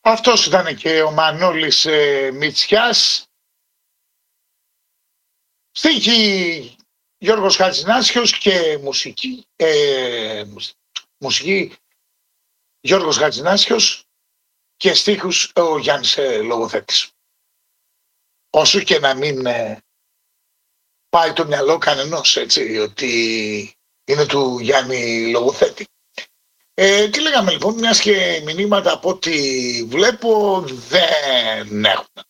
Αυτός ήταν και ο Μανώλης Μητσιάς. Στίχη Γιώργος Χατζηνάσιος και μουσική Γιώργος Χατζηνάσιος και στίχους ο Γιάννης Λογοθέτης. Όσο και να μην πάει το μυαλό κανενός, έτσι, ότι είναι του Γιάννη Λογοθέτη. Τι λέγαμε λοιπόν, μιας και μηνύματα από ό,τι βλέπω δεν έχουμε.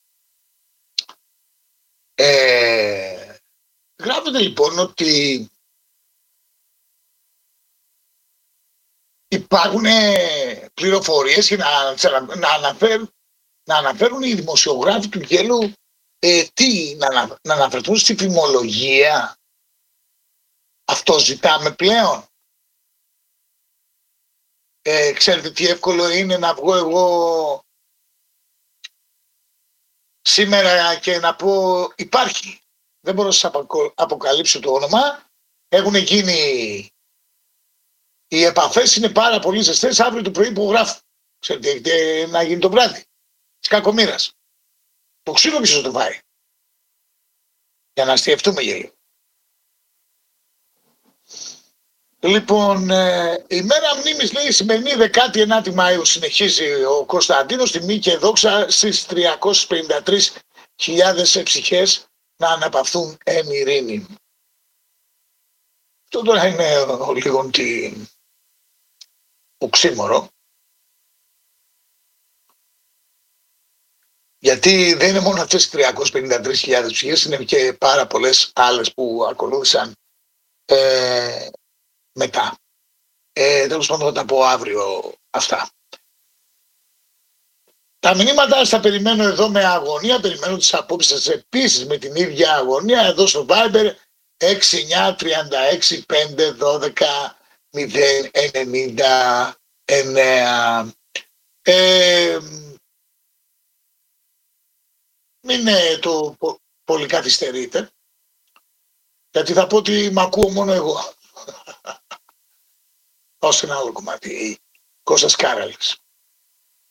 Γράφεται λοιπόν ότι υπάρχουν πληροφορίες και να αναφέρουν οι δημοσιογράφοι του Γέλου να αναφερθούν στη φημολογία. Αυτό ζητάμε πλέον. Ξέρετε τι εύκολο είναι να βγω εγώ σήμερα και να πω υπάρχει. Δεν μπορώ να σας αποκαλύψω το όνομα. Έχουν γίνει οι επαφές, είναι πάρα πολύ ζεστές. Αύριο το πρωί που γράφω. Ξέρετε, έχετε να γίνει το βράδυ της κακομοίρας. Το ξύλο πίσω το πάει. Για να αστιευτούμε γέλιο. Λοιπόν, η μέρα μνήμης, λέει, η σημερινή 19η Μαΐου, συνεχίζει ο Κωνσταντίνος, τιμή και δόξα στις 353.000 ψυχές να αναπαυθούν εν ειρήνη. Αυτό τώρα είναι λίγο οξύμορο. Γιατί δεν είναι μόνο αυτές οι 353.000 ψυχές, είναι και πάρα πολλές άλλες που ακολούθησαν μετά. Τέλος πάντων θα τα πω αύριο αυτά. Τα μηνύματα στα περιμένω εδώ με αγωνία, περιμένω τις απόψεις σας επίσης με την ίδια αγωνία εδώ στο Viber 6936-512-099. Μην το πολύ καθυστερείτε, γιατί θα πω ότι μ' ακούω μόνο εγώ. Ως ένα άλλο κομμάτι, Κώστας Κάραλης.